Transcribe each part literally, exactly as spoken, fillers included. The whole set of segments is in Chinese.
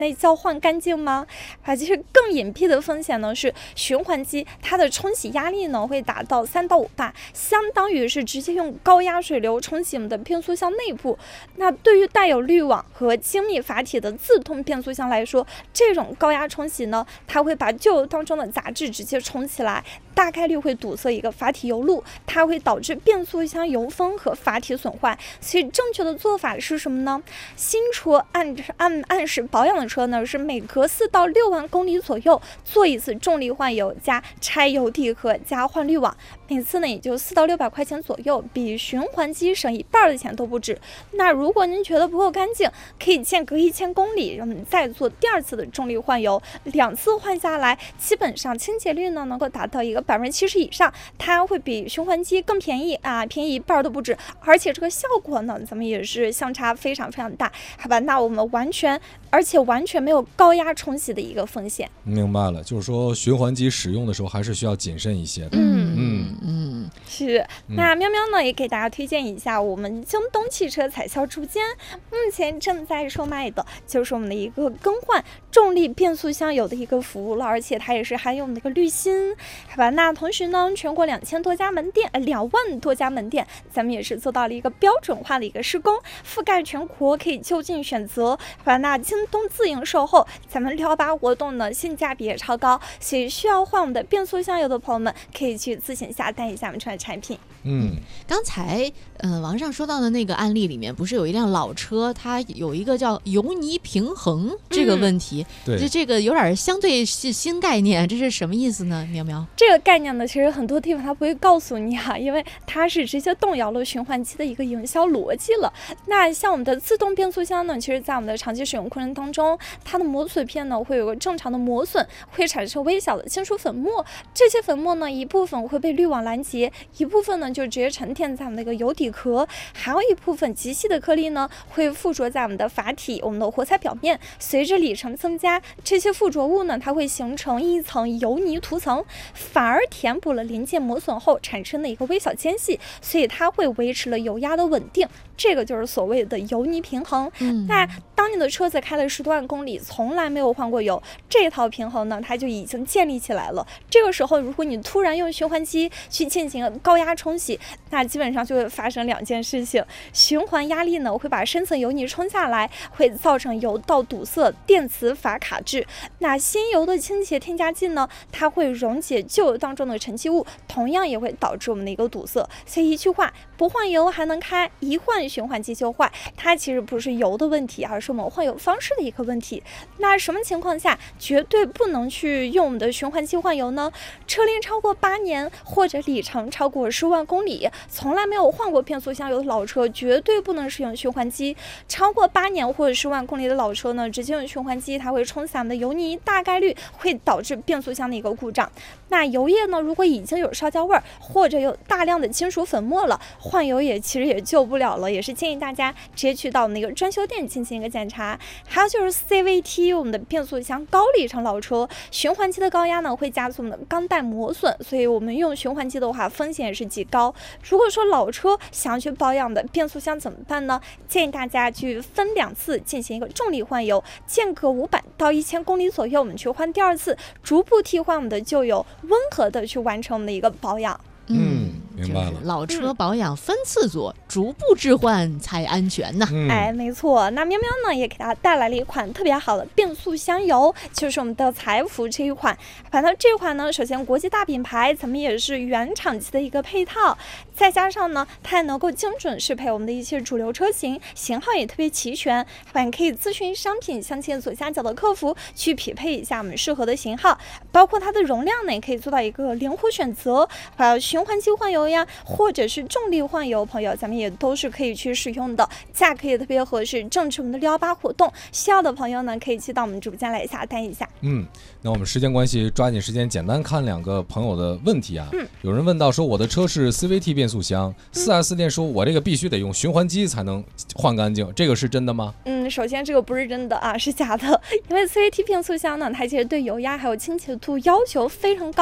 内交换干净吗？啊，其实更隐蔽的风险呢是循环机它的冲洗压力呢会达到三到五巴，相当于是直接用高压水流冲洗我们的变速箱内部。那对于带有滤网和精密阀体的自动变速箱来说，这种高压冲洗呢，它会把旧油当中的杂质直接冲起来，大概率会堵塞一个阀体油路，它会导致变速箱油封和阀体损坏。所以正确的做法是什么呢？新车按按按时保养的车呢，是每隔四到六万公里左右做一次重力换油加拆油底壳加换滤网，每次呢也就四到六百块钱左右，比循环机省一半的钱都不止。那如果您觉得不够干净，可以间隔一千公里，我们再做第二次的重力换油，两次换下来，基本上清洁率呢能够达到一个百分之七十以上，它会比循环机更便宜啊，便宜一半都不止，而且这个效果呢，咱们也是相差非常非常大，好吧？那我们完全，而且完全没有高压冲洗的一个风险。 明白了，就是说循环机使用的时候还是需要谨慎一些的。 嗯嗯嗯，是。那喵喵呢也给大家推荐一下我们京东汽车彩销直播间目前正在售卖的，就是我们的一个更换重力变速箱油的一个服务了，而且它也是含有我们的一个滤芯，好吧？那同时呢，全国两千多家门店，呃，两万多家门店，咱们也是做到了一个标准化的一个施工，覆盖全国，可以就近选择，好吧？那京东自营售后，咱们六八活动呢性价比也超高，所以需要换我们的变速箱油的朋友们，可以去自行下单一下我们这款产品。 嗯，刚才呃网上说到的那个案例里面，不是有一辆老车，它有一个叫油泥平衡这个问题， 嗯、 这这个有点相对是新概念，这是什么意思呢？苗苗， 这个概念呢，其实很多地方它不会告诉你啊，因为它是直接动摇了循环机的一个营销逻辑了。那像我们的自动变速箱呢，其实在我们的长期使用过程当中，它的磨损片呢会有个正常的磨损，会产生微小的金属粉末，这些粉末呢一部分会被滤网拦截，一部分呢就直接沉淀在我们的一个油底壳，还有一部分极细的颗粒呢会附着在我们的阀体、我们的活塞表面，随着里程增加，这些附着物呢它会形成一层油泥涂层，反而填补了临界磨损后产生的一个微小间隙，所以它会维持了油压的稳定，这个就是所谓的油泥平衡。嗯、那当你的车子开了十多万公里，从来没有换过油，这套平衡呢它就已经建立起来了。这个时候如果你突然用循环机去进行高压冲洗，那基本上就会发生两件事情，循环压力呢会把深层油泥冲下来，会造成油道堵塞、电磁阀卡滞。那新油的清洁添加剂呢，它会溶解旧油当中的沉积物，同样也会导致我们的一个堵塞。所以一句话，不换油还能开，一换循环机就坏。它其实不是油的问题，而是我们换油方式的一个问题。那什么情况下绝对不能去用我们的循环机换油呢？车龄超过八年或者里程超过十万公里，从来没有换过变速箱油的老车绝对不能使用循环机。超过八年或者十万公里的老车呢，直接用循环机它会冲散的油泥，大概率会导致变速箱的一个故障。那油液呢，如果已经有烧焦味儿或者有大量的金属粉末了，换油也其实也救不了了，也是建议大家直接去到我们那个专修店进行一个检查。还有就是 C V T， 我们的变速箱高里程老车，循环机的高压呢会加速我们的钢带磨损，所以我们用循环机的话风险也是极高。如果说老车想要去保养的变速箱怎么办呢？建议大家去分两次进行一个重力换油，间隔五百到一千公里左右，我们去换第二次，逐步替换我们的旧油，温和的去完成我们的一个保养。 嗯，明白了。 老车保养分次做，嗯、逐步置换才安全呢。 嗯、哎，没错。那喵喵呢也给大家带来了一款特别好的变速箱油，就是我们的财富这一款。反正这款呢，首先国际大品牌，咱们也是原厂级的一个配套，再加上呢，它还能够精准适配我们的一些主流车型，型号也特别齐全。反正可以咨询商品详情左下角的客服去匹配一下我们适合的型号，包括它的容量呢，也可以做到一个灵活选择。还有循环机换油呀，或者是重力换油，朋友咱们也都是可以去使用的，价格也特别合适。正值我们的六一八活动，需要的朋友呢可以去到我们直播间来下单一下。 嗯，那我们时间关系，抓紧时间简单看两个朋友的问题啊。嗯，有人问到说我的车是 C V T 变速箱，四 S 店说我这个必须得用循环机才能换干净，这个是真的吗？ 嗯，首先这个不是真的啊，是假的。因为 C V T 变速箱呢，它其实对油压还有清洁度要求非常高，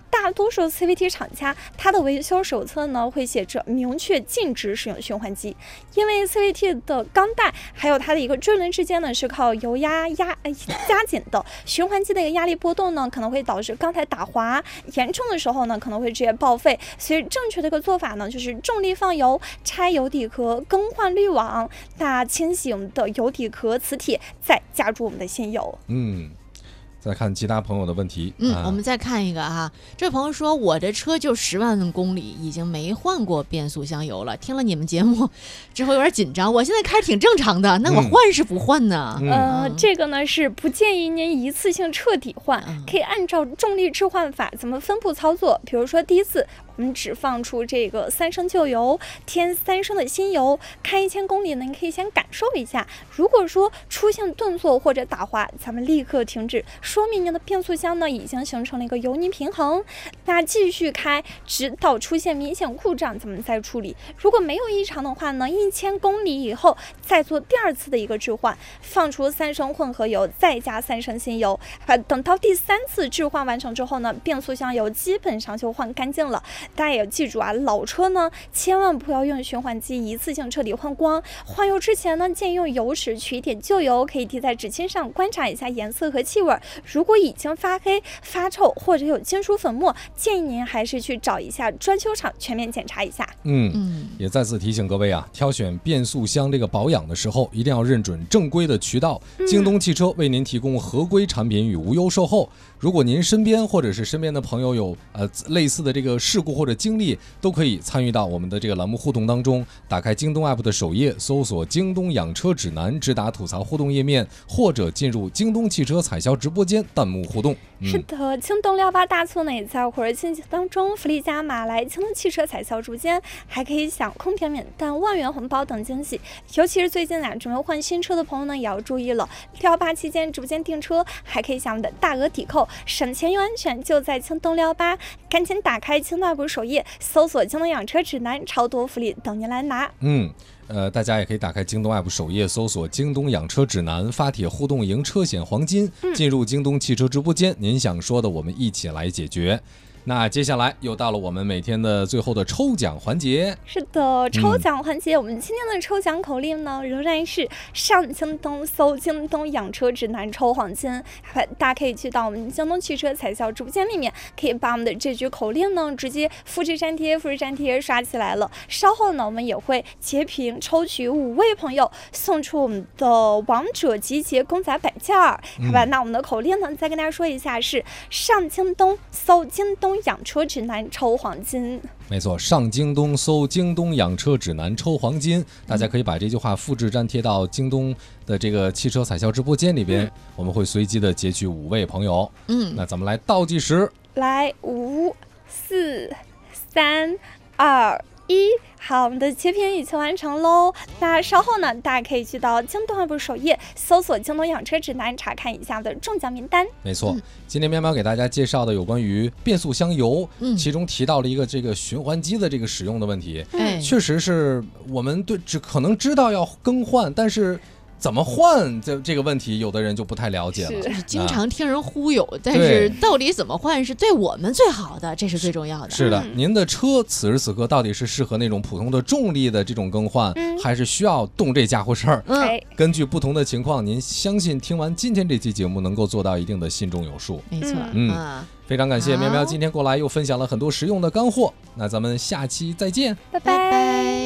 大多数 C V T 厂家它的维修手册呢会写着明确禁止使用循环机，因为 C V T 的钢带还有它的一个追轮之间呢是靠油压压加紧的，循环机的一个压力波动呢可能会导致钢带打滑，严重的时候呢可能会直接报废。所以正确的一个做法呢就是重力放油、拆油底壳、更换滤网，那清洗我们的油底壳、磁铁，再加注我们的新油。 嗯。再看其他朋友的问题， 嗯， 啊、 我们再看一个哈，这位朋友说我的车就十万公里，已经没换过变速箱油了。听了你们节目之后有点紧张，我现在开挺正常的，那我换是不换呢？ 嗯、 呃，这个呢是不建议您一次性彻底换， 嗯、 可以按照重力置换法怎么分步操作。比如说第一次我们只放出这个三升旧油，添三升的新油，开一千公里呢，您可以先感受一下。如果说出现顿挫或者打滑，咱们立刻停止，说明您的变速箱呢已经形成了一个油泥平衡。那继续开，直到出现明显故障，咱们再处理。如果没有异常的话呢，一千公里以后再做第二次的一个置换，放出三升混合油，再加三升新油。等到第三次置换完成之后呢，变速箱油基本上就换干净了。大家也要记住啊，老车呢千万不要用循环机一次性彻底换光。换油之前呢，建议用油尺取一点旧油，可以滴在纸巾上观察一下颜色和气味。如果已经发黑、发臭或者有金属粉末，建议您还是去找一下专修厂全面检查一下。 嗯嗯，也再次提醒各位啊，挑选变速箱这个保养的时候，一定要认准正规的渠道。京东汽车为您提供合规产品与无忧售后。如果您身边或者是身边的朋友有呃类似的这个事故或者经历，都可以参与到我们的这个栏目互动当中。打开京东 A P P 的首页，搜索京东养车指南，直达吐槽互动页面，或者进入京东汽车彩销直播间弹幕互动。 嗯、是的，京东六八大促呢也在火热进行当中，福利加码来京东汽车彩销直播间，还可以享空调免单、万元红包等惊喜。尤其是最近啊准备换新车的朋友呢，也要注意了。六八期间直播间订车还可以享我们的大额抵扣，省钱又安全，就在京东六八，赶紧打开京东 A P P 首页，搜索京东养车指南，超多福利等您来拿。 嗯。呃，大家也可以打开京东 A P P 首页，搜索京东养车指南，发帖互动赢车险黄金，进入京东汽车直播间，您想说的我们一起来解决。那接下来又到了我们每天的最后的抽奖环节。 是的，抽奖环节、嗯、我们今天的抽奖口令呢仍然是上京东搜京东养车指南抽黄金。大家可以去到我们京东汽车彩销直播间里面，可以把我们的这句口令呢直接复制粘贴复制粘贴刷起来了。稍后呢我们也会截屏抽取五位朋友，送出我们的王者集结公仔摆件儿、嗯、好吧。那我们的口令呢再跟大家说一下，是上京东搜京东养车指南抽黄金。 没错，上京东搜京东养车指南抽黄金，大家可以把这句话复制粘贴到京东的这个汽车彩销直播间里边、嗯、我们会随机的截取五位朋友。嗯，那咱们来倒计时， 来五四三二一，好，我们的截屏已经完成喽。那稍后呢，大家可以去到京东 A P P 首页，搜索京东养车指南，查看一下的中奖名单。 没错，嗯、今天喵喵给大家介绍的有关于变速箱油、嗯，其中提到了一个这个循环机的这个使用的问题。嗯，确实是我们对只可能知道要更换，但是怎么换这这个问题，有的人就不太了解了， 就是经常听人忽悠、啊、但是到底怎么换是对我们最好的，这是最重要的。 是的，嗯、您的车此时此刻到底是适合那种普通的重力的这种更换、嗯、还是需要动这家伙事儿、 嗯、 根据不同的情况，您相信听完今天这期节目能够做到一定的心中有数。 没错， 嗯、啊，非常感谢喵喵今天过来又分享了很多实用的干货，那咱们下期再见， 拜拜。